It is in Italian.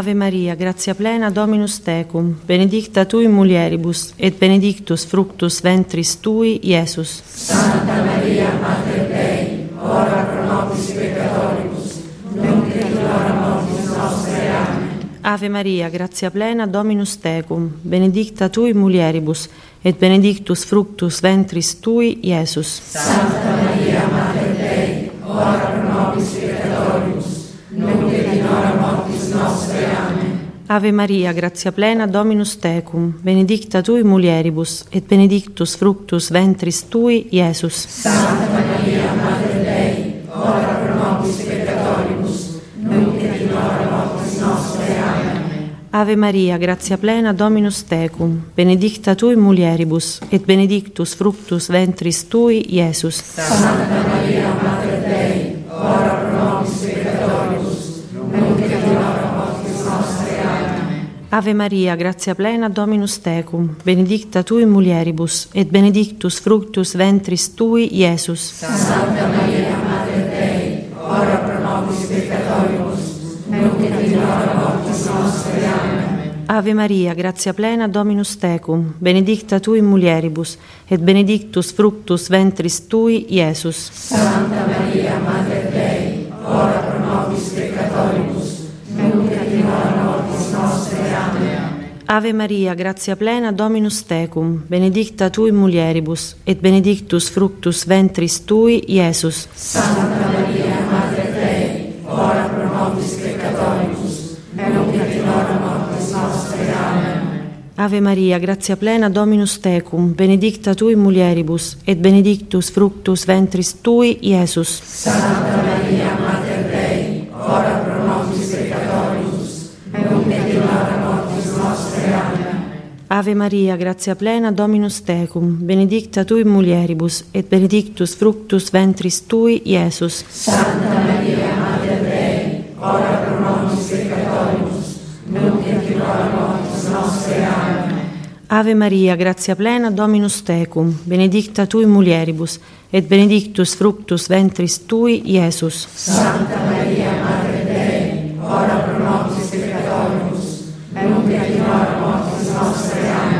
Ave Maria, grazia plena, Dominus tecum, benedicta tui in mulieribus, et benedictus fructus ventris tui, Iesus. Santa Maria, Mater Dei, ora pro nobis peccatoribus, nunc et in hora mortis nostre. Amen. Ave Maria, grazia plena, Dominus tecum, benedicta tui in mulieribus, et benedictus fructus ventris tui, Iesus. Santa Maria, Mater Dei, ora pro nobis peccatoribus, nunc et in hora mortis nostre. Amen. Ave Maria, grazia plena, Dominus tecum, benedicta tui in mulieribus, et benedictus fructus ventris tui, Iesus. Santa Maria, Mater Dei, ora pro nobis peccatoribus, nunc et in hora mortis nostre. Amen. Ave Maria, grazia plena, Dominus tecum, benedicta tui in mulieribus, et benedictus fructus ventris tui, Iesus. Santa Maria, Mater Dei, ora pro nobis peccatoribus, nunc et in hora mortis nostre. Amen. Ave Maria, grazia plena, Dominus tecum, benedicta tui in mulieribus, et benedictus fructus ventris tui, Iesus. Santa Maria, Mater Dei, ora pro nobis peccatoribus, nunc et in hora mortis nostre. Amen. Ave Maria, grazia plena, Dominus tecum, benedicta tui in mulieribus, et benedictus fructus ventris tui, Iesus. Santa Maria, Mater Dei, ora pro nobis peccatoribus, nunc et in hora mortis nostre. Amen. Ave Maria, grazia plena, Dominus tecum, benedicta tui in mulieribus, et benedictus fructus ventris tui, Iesus. Santa Maria, Mater Dei, ora pro nobis peccatoribus, nunc et in hora mortis nostre. Amen. Ave Maria, grazia plena, Dominus tecum, benedicta tui in mulieribus, et benedictus fructus ventris tui, Iesus. Santa Maria, Mater Dei, ora pro nobis peccatoribus, nunc et in hora mortis nostre. Amen. Ave Maria, grazia plena, Dominus tecum, benedicta tui in mulieribus, et benedictus fructus ventris tui, Iesus. Santa Maria, Mater Dei, ora pro nobis peccatoribus, nunc et in hora mortis nostre. Amen. Ave Maria, grazia plena, Dominus tecum, benedicta tui in mulieribus, et benedictus fructus ventris tui, Iesus. Santa Maria,